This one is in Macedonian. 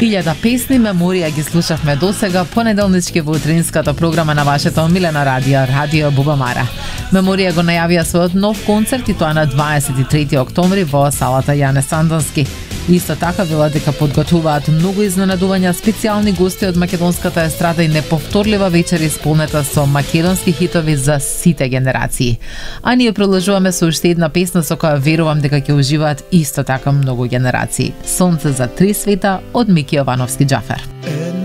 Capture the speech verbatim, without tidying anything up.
Илјада песни меморија ги слушавме досега понеделнички во утринската програма на вашето омилена радио, Радио Бубамара. Меморија го најавија својот нов концерт и тоа на дваесет и трети октомври во салата Јане Сандански. Исто така вела дека подготвуваат многу изненадувања, специјални гости од македонската естрада и неповторлива вечер исполнета со македонски хитови за сите генерации. А ние продолжуваме со уште една песна со која верувам дека ќе уживаат исто така многу генерации. Сонце за три света од Мики Јовановски Џафер.